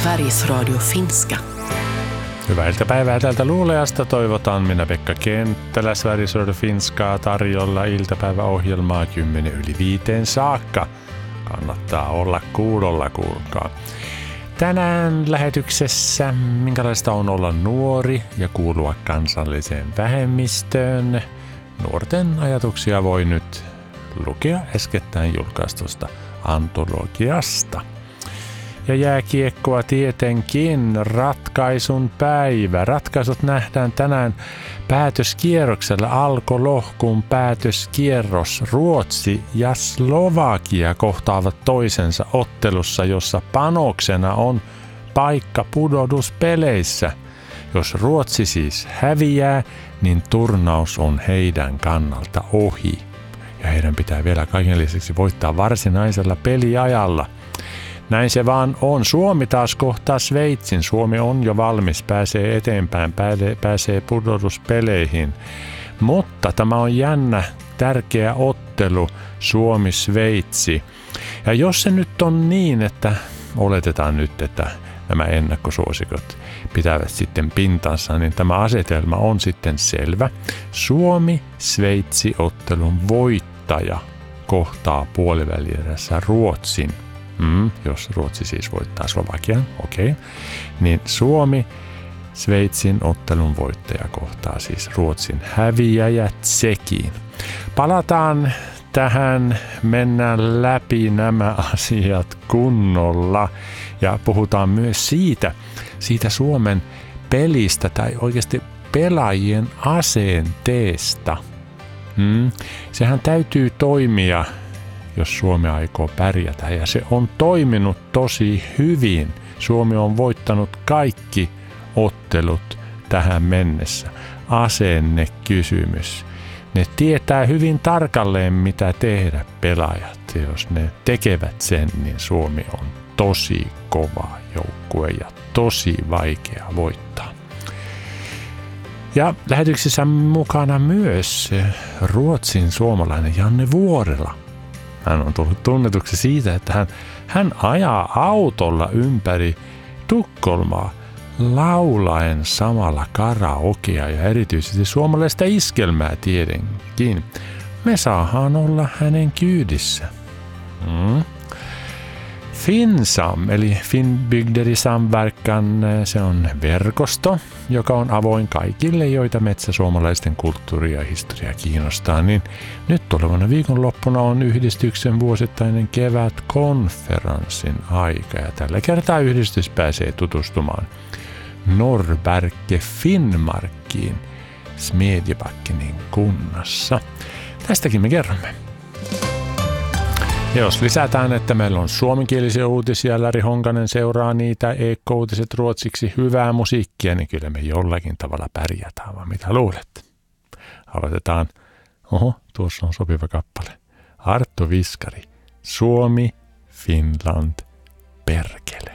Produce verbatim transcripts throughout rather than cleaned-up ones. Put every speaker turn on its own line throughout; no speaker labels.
Sveriges Radio Finska.
Hyvää iltapäivää täältä Luuleasta. Toivotan minä Pekka Kenttälä. Sveriges Radio Finskaa tarjolla iltapäiväohjelmaa kymmenen yli viiteen saakka. Kannattaa olla kuulolla, kuulkaa. Tänään lähetyksessä minkälaista on olla nuori ja kuulua kansalliseen vähemmistöön. Nuorten ajatuksia voi nyt lukea äskettäin julkaistusta antologiasta. Ja jääkiekkoa tietenkin, ratkaisun päivä. Ratkaisut nähdään tänään päätöskierroksella. Alkolohkun päätöskierros. Ruotsi ja Slovakia kohtaavat toisensa ottelussa, jossa panoksena on paikka pudotuspeleissä. Jos Ruotsi siis häviää, niin turnaus on heidän kannalta ohi. Ja heidän pitää vielä kaiken lisäksi voittaa varsinaisella peliajalla. Näin se vaan on. Suomi taas kohtaa Sveitsin. Suomi on jo valmis, pääsee eteenpäin, pääsee pudotuspeleihin. Mutta tämä on jännä, tärkeä ottelu Suomi-Sveitsi. Ja jos se nyt on niin, että oletetaan nyt, että nämä ennakkosuosikot pitävät sitten pintansa, niin tämä asetelma on sitten selvä. Suomi-Sveitsi-ottelun voittaja kohtaa puolivälierässä Ruotsin. Mm, jos Ruotsi siis voittaa Slovakian, okei, okay. Niin Suomi Sveitsin ottelun voittaja kohtaa siis Ruotsin häviäjä Tsekiin. Palataan tähän, mennään läpi nämä asiat kunnolla ja puhutaan myös siitä, siitä Suomen pelistä tai oikeasti pelaajien asenteesta. Mm, sehän täytyy toimia, jos Suomi aikoo pärjätä, ja se on toiminut tosi hyvin. Suomi on voittanut kaikki ottelut tähän mennessä. Asennekysymys. Ne tietää hyvin tarkalleen, mitä tehdä pelaajat. Ja jos ne tekevät sen, niin Suomi on tosi kova joukkue ja tosi vaikea voittaa. Ja lähetyksessä mukana myös Ruotsin suomalainen Janne Vuorela. Hän on tullut tunnetuksi siitä, että hän, hän ajaa autolla ympäri Tukholmaa laulaen samalla karaokea ja erityisesti suomalaista iskelmää tietenkin. Me saadaan olla hänen kyydissä. Mm. Finsam eli Finnbygder i samverkan, se on verkosto, joka on avoin kaikille, joita metsäsuomalaisten kulttuuri ja historia kiinnostaa. Niin nyt tulevana viikonloppuna on yhdistyksen vuosittainen kevätkonferenssin aika ja tällä kertaa yhdistys pääsee tutustumaan Norrberge Finnmarkiin Smedjebackenin kunnassa. Tästäkin me kerromme. Ja jos lisätään, että meillä on suomenkielisiä uutisia, Läri Honkanen seuraa niitä, Eekko-uutiset ruotsiksi, hyvää musiikkia, niin kyllä me jollakin tavalla pärjätään, vaan mitä luulet? Aloitetaan, oho, tuossa on sopiva kappale, Arttu Viskari, Suomi, Finland, perkele.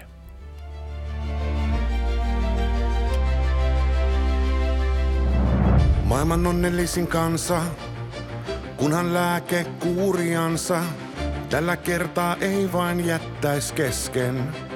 Maailman onnellisin kansa, kunhan lääke kuuriansa. Tällä kertaa ei vain jättäis kesken.